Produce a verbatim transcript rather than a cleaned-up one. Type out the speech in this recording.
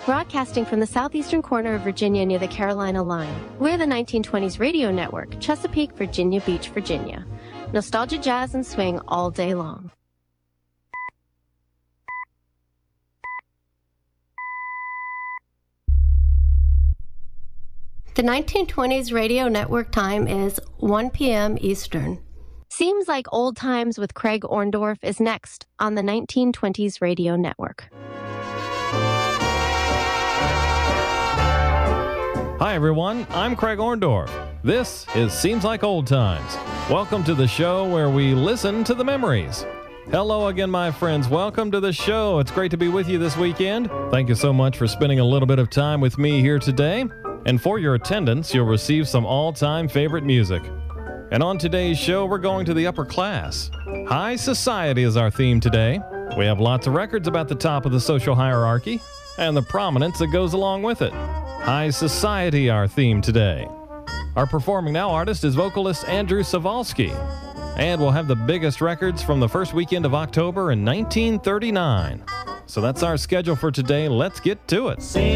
Broadcasting from the southeastern corner of Virginia near the Carolina line. We're the nineteen twenties Radio Network, Chesapeake, Virginia Beach, Virginia. Nostalgia, jazz, and swing all day long. The nineteen twenties Radio Network time is one p.m. Eastern. Seems Like Old Times with Craig Orndorff is next on the nineteen twenties Radio Network. Hi, everyone. I'm Craig Orndorff. This is Seems Like Old Times. Welcome to the show where we listen to the memories. Hello again, my friends. Welcome to the show. It's great to be with you this weekend. Thank you so much for spending a little bit of time with me here today. And for your attendance, you'll receive some all-time favorite music. And on today's show, we're going to the upper class. High society is our theme today. We have lots of records about the top of the social hierarchy and the prominence that goes along with it. High society, our theme today. Our performing now artist is vocalist Andrew Savalsky. And we'll have the biggest records from the first weekend of October in nineteen thirty-nine. So that's our schedule for today. Let's get to it.